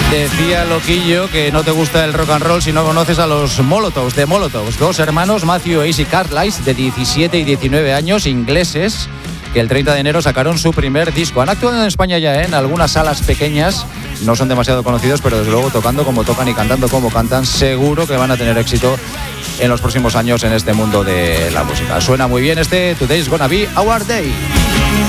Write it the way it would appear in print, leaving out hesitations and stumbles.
Decía Loquillo que no te gusta el rock and roll si no conoces a los Molotovs, de Molotovs, dos hermanos, Matthew e Izzy Carlisle, de 17 y 19 años, ingleses, que el 30 de enero sacaron su primer disco. Han actuado en España ya en algunas salas pequeñas, no son demasiado conocidos, pero desde luego tocando como tocan y cantando como cantan, seguro que van a tener éxito en los próximos años en este mundo de la música. Suena muy bien este Today's Gonna Be Our Day.